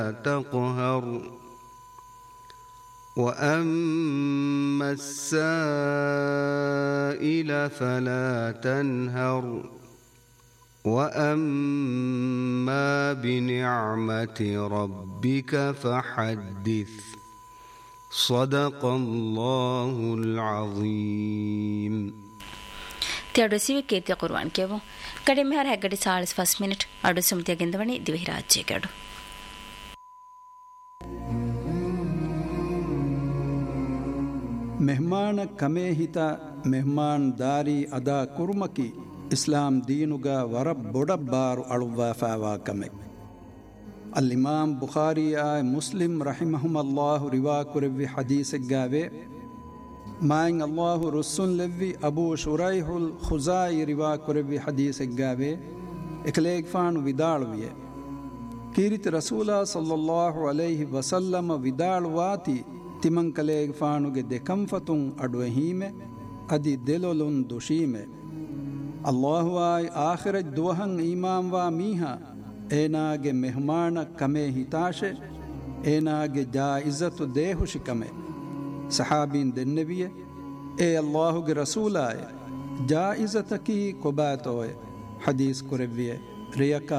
تقهر وأما السائل فلا تنهر وأما بنعمة ربك فحدث صدق الله العظيم. تیاڈو سیوی کیتے قرآن کیو کڑے مہر ہے گڑی 45 منٹ اڈو سمتی گندونی دیوی راجے گڑو ಮೆಹಮಾನ ಕಮೇ ಹಿತ ಮೆಹಮಾನ್ ದಾರಿ ಅದಾ ಕುರ್ಮಕಿ ಇಸ್ಲಾಂ ದೀನುಗ ವರ ಬೊಡಬ್ಬಾರು ಅಳುವಾಫಾವಾ ಕಮೆ ಅಲ್ಲಿಮಾಮ್ ಬುಖಾರಿ ಆಯ್ ಮುಸ್ಲಿಂ ರಹಿಮಹುಮಲ್ಲಾಹು ರಿವಾ ಕುರವಿ ಹದೀಸಗ್ಗಾವೆ ಮಾಯಿಂಗ್ ಅಲ್ಲಾಹು ರುಸ್ಸುನ್ ಲೆವ್ವಿ ಅಬೂ ಶುರೈಹುಲ್ ಖುಜಾಯಿ ರಿವಾ ಕುರವಿ ಹದೀಸಗ್ಗಾವೆ ಎಕಲೇಗ್ಫಾನು ವಿದಾಳುವಿಯೆ ಕೀರಿತ ರಸೂಲ ಸಲ್ಲಲ್ಲಾಹು ಅಲೈಹಿ ವಸಲ್ಲಮ ವಿದಾಳುವಾತಿ ತಿಮಂಕಲೇಗ್ ಫಾನುಗೆ ದೆಕಂಫತುಂ ಅಡ್ವಹೀಮೆ ಅದಿ ದೆಲೊಲುನ್ ದುಶೀಮೆ ಅಲ್ಲಾಹು ಆಯ್ ಆಖಿರಜ್ ದುವಹಂ ಈಮಾಂವಾ ಮೀಹಾ ಏನಾಗೆ ಮೆಹಮಾನ ಕಮೆ ಹಿತಾಶೆ ಏನಾಗೆ ಜಾಯಿಜತು ದೇಹುಶಿ ಕಮೆ ಸಹಾಬೀನ್ ದೆನ್ನೆವಿಯೆ ಏ ಅಲ್ಲಾಹುಗೆ ರಸೂಲಾಯ ಜಾಯಿಜತಕಿ ಕೊಬಾತೋಯೆ ಹದೀಸ್ ಕುರೆವ್ವಿಯೆ ರಿಯಕ